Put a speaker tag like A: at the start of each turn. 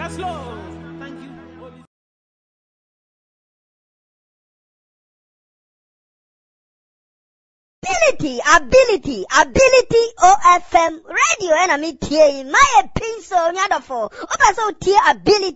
A: Yes, Lord. Thank you.
B: Ability, OFM radio, and I'm here, my pencil, nyadafo, opa so ability.